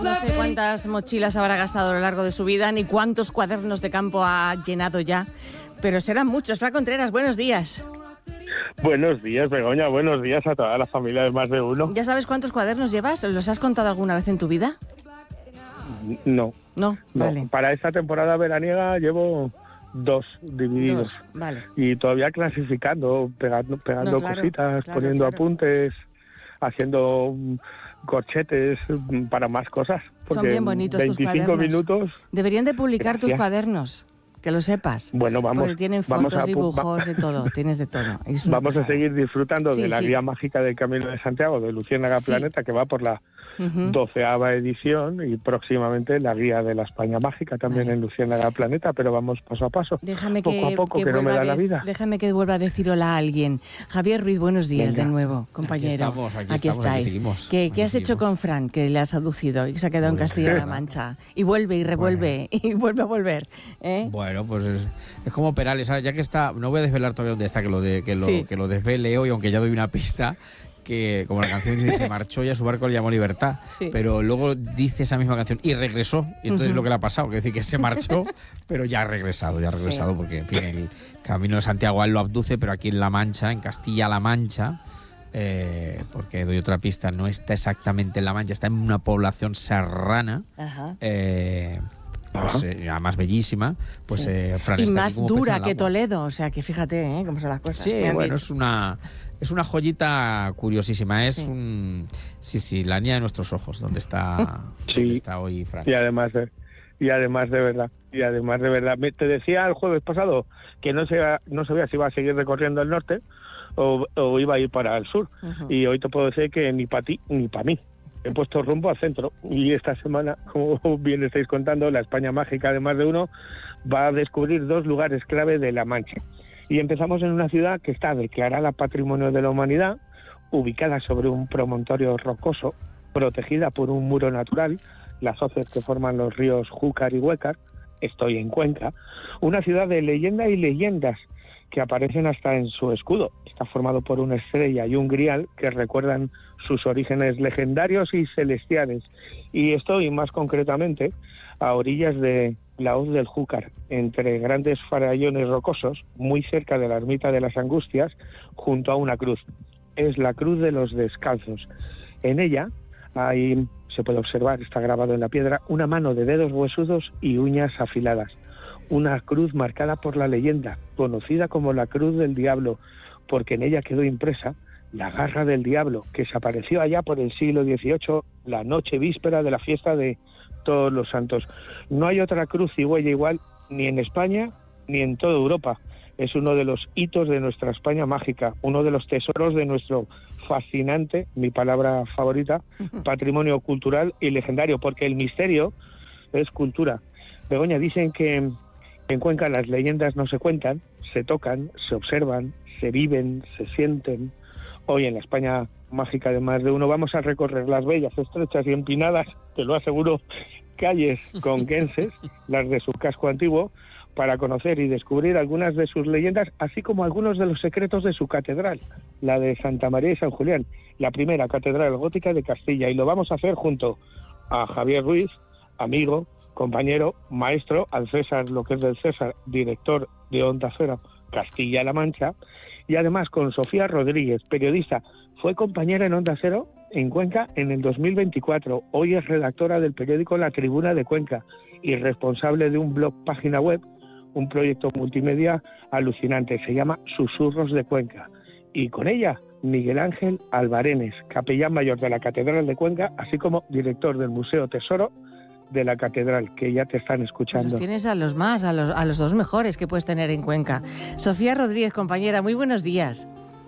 No sé cuántas mochilas habrá gastado a lo largo de su vida, ni cuántos cuadernos de campo ha llenado ya, pero serán muchos. Fra Contreras, buenos días. Buenos días, Begoña. Buenos días a toda la familia de Más de Uno. ¿Ya sabes cuántos cuadernos llevas? ¿Los has contado alguna vez en tu vida? No. No, vale. Para esta temporada veraniega llevo 2 divididos. Vale. Y todavía clasificando, pegando cositas, poniendo apuntes, haciendo corchetes para más cosas. Son bien bonitos tus cuadernos. 25 minutos... Deberían de publicar tus cuadernos. Que lo sepas. Bueno, vamos. Porque tienen fotos, dibujos, de todo. Tienes de todo. Vamos a seguir disfrutando de la guía mágica del Camino de Santiago de Luciérnaga Planeta, que va por la 12ª edición, y próximamente la guía de la España Mágica también en Luciérnaga Planeta, pero vamos paso a paso. Poco a poco, que no me da la vida. Déjame que vuelva a decir hola a alguien. Javier Ruiz, buenos días. Venga. De nuevo, compañero. Aquí estáis. Seguimos. ¿Qué has hecho con Fran, que le has aducido y que se ha quedado en Castilla-La Mancha? Y vuelve y revuelve y vuelve a volver. Bueno, pues es como Perales, ¿sabes? Ya que está, no voy a desvelar todavía dónde está, que lo desvele hoy, aunque ya doy una pista, que como la canción dice, se marchó y a su barco le llamó Libertad, pero luego dice esa misma canción y regresó, y entonces lo que le ha pasado, que decir que se marchó, pero ya ha regresado, porque en fin, el Camino de Santiago a él lo abduce, pero aquí en La Mancha, en Castilla-La Mancha, porque doy otra pista, no está exactamente en La Mancha, está en una población serrana, pues, además bellísima, pues Fran y está más dura que Toledo, o sea que fíjate cómo son las cosas. Sí, bueno, es una joyita curiosísima, es la niña de nuestros ojos, donde está, donde está hoy Fran. Y además de verdad, te decía el jueves pasado que no sabía si iba a seguir recorriendo el norte o iba a ir para el sur, y hoy te puedo decir que ni para ti ni para mí. He puesto rumbo al centro, y esta semana, como bien estáis contando, la España Mágica de Más de Uno va a descubrir 2 lugares clave de La Mancha. Y empezamos en una ciudad que está declarada Patrimonio de la Humanidad, ubicada sobre un promontorio rocoso, protegida por un muro natural, las hoces que forman los ríos Júcar y Huécar. Estoy en Cuenca, una ciudad de leyenda y leyendas que aparecen hasta en su escudo. Está formado por una estrella y un grial que recuerdan sus orígenes legendarios y celestiales. Y estoy más concretamente a orillas de la hoz del Júcar, entre grandes farallones rocosos, muy cerca de la ermita de las Angustias, junto a una cruz. Es la Cruz de los Descalzos. En ella se puede observar, está grabado en la piedra, una mano de dedos huesudos y uñas afiladas. Una cruz marcada por la leyenda, conocida como la Cruz del Diablo, porque en ella quedó impresa la garra del diablo, que se apareció allá por el siglo XVIII, la noche víspera de la fiesta de Todos los Santos. No hay otra cruz y huella igual, ni en España ni en toda Europa. Es uno de los hitos de nuestra España mágica, uno de los tesoros de nuestro fascinante, mi palabra favorita, patrimonio cultural y legendario, porque el misterio es cultura. Begoña, dicen que en Cuenca las leyendas no se cuentan, se tocan, se observan, se viven, se sienten. Hoy en la España Mágica de Más de Uno vamos a recorrer las bellas, estrechas y empinadas, te lo aseguro, calles conquenses, las de su casco antiguo, para conocer y descubrir algunas de sus leyendas, así como algunos de los secretos de su catedral, la de Santa María y San Julián, la primera catedral gótica de Castilla. Y lo vamos a hacer junto a Javier Ruiz, amigo, compañero, maestro, al César lo que es del César, director de Onda Cero Castilla-La Mancha, y además con Sofía Rodríguez, periodista, fue compañera en Onda Cero en Cuenca en el 2024, hoy es redactora del periódico La Tribuna de Cuenca y responsable de un blog página web, un proyecto multimedia alucinante, se llama Susurros de Cuenca, y con ella Miguel Ángel Albarenes, capellán mayor de la Catedral de Cuenca, así como director del Museo Tesoro de la Catedral, que ya te están escuchando. Los tienes a los 2 mejores que puedes tener en Cuenca. Sofía Rodríguez, compañera, muy buenos días.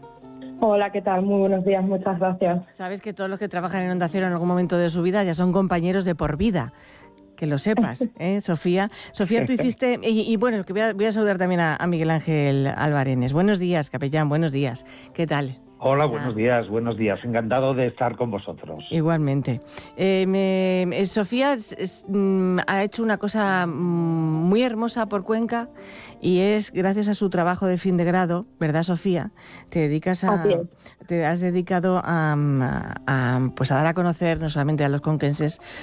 Hola, ¿qué tal? Muy buenos días, muchas gracias. Sabes que todos los que trabajan en Onda Cero en algún momento de su vida ya son compañeros de por vida. Que lo sepas, Sofía. Sofía, tú hiciste... Y bueno, que voy a saludar también a Miguel Ángel Albarenes. Buenos días, capellán, buenos días. ¿Qué tal? Hola, buenos días. Encantado de estar con vosotros. Igualmente. Sofía ha hecho una cosa muy hermosa por Cuenca y es gracias a su trabajo de fin de grado, ¿verdad, Sofía? Te has dedicado a dar a conocer no solamente a los conquenses